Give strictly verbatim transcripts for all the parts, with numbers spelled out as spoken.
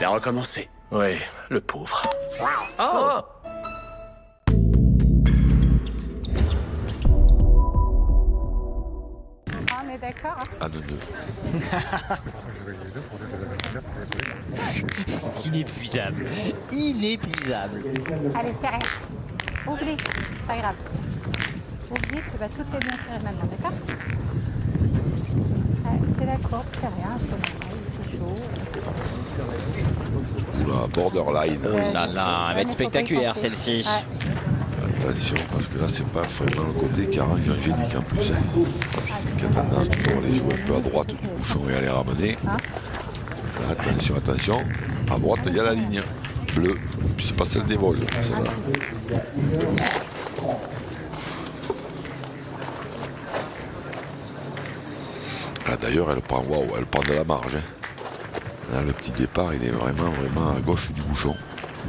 a recommencé. Oui, le pauvre. Oh, On est d'accord. À deux deux. C'est inépuisable. Inépuisable. Allez, c'est rien. Oublie, c'est pas grave. Oublie, tu vas toutes les bien tirer maintenant, d'accord? Ouais, c'est la courbe, c'est rien, c'est normal, il fait chaud. c'est- Oula, borderline. Oh là là, elle va être Ouais, mais faut pas y spectaculaire penser. celle-ci. Ouais. Attention, parce que là, c'est pas vraiment le côté qui arrange Angélique en plus. Hein. Qui a tendance toujours à aller jouer un peu à droite du bouchon et à les ramener. Hein? Là, attention, attention. À droite, il y a la ligne bleue. Puis c'est pas celle des Vosges, celle-là. Ah, d'ailleurs, elle prend, waouh, elle prend de la marge. Hein. Là, le petit départ, il est vraiment, vraiment à gauche du bouchon.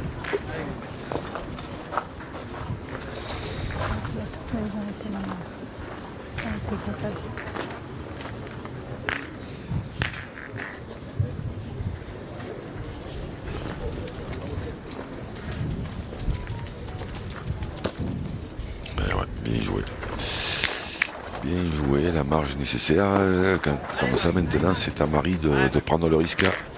Mais ils ont été malins. Ils ont été capables. Ben ouais, bien joué. Bien joué, la marge nécessaire. Quand, comme ça, maintenant, c'est à Marie de, de prendre le risque.